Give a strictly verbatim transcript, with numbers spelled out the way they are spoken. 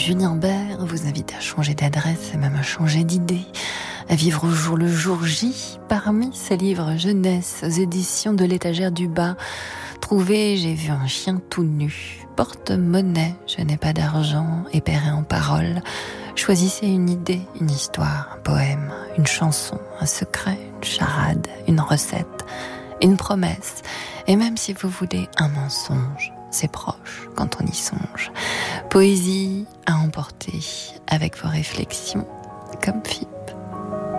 Julien Bert vous invite à changer d'adresse et même à changer d'idée, à vivre au jour le jour J parmi ses livres jeunesse aux éditions de l'étagère du bas. Trouvez, j'ai vu un chien tout nu, porte-monnaie, je n'ai pas d'argent, épéré en paroles. Choisissez une idée, une histoire, un poème, une chanson, un secret, une charade, une recette, une promesse. Et même si vous voulez un mensonge, c'est proche quand on y songe. Poésie à emporter avec vos réflexions comme film.